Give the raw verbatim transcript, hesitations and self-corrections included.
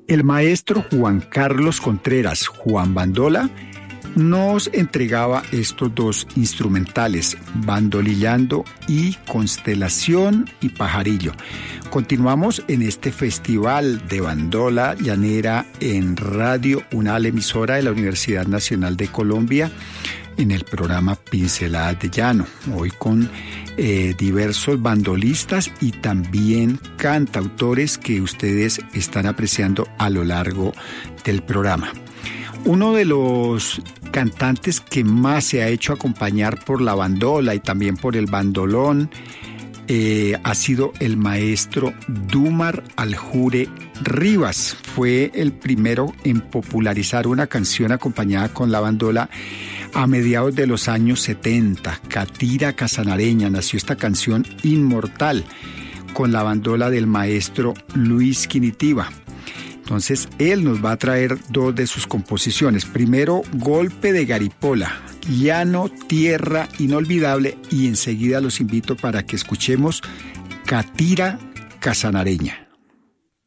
El maestro Juan Carlos Contreras, Juan Bandola, nos entregaba estos dos instrumentales, Bandolillando y Constelación y Pajarillo. Continuamos en este festival de bandola llanera en Radio Unal, emisora de la Universidad Nacional de Colombia, en el programa Pinceladas de Llano, hoy con eh, diversos bandolistas y también cantautores que ustedes están apreciando a lo largo del programa. Uno de los cantantes que más se ha hecho acompañar por la bandola y también por el bandolón eh, ha sido el maestro Dumar Aljure Rivas. Fue el primero en popularizar una canción acompañada con la bandola a mediados de los años setenta. Catira Casanareña, nació esta canción inmortal con la bandola del maestro Luis Quinitiva. Entonces, él nos va a traer dos de sus composiciones. Primero, Golpe de Garipola, Llano, Tierra Inolvidable, y enseguida los invito para que escuchemos Catira Casanareña.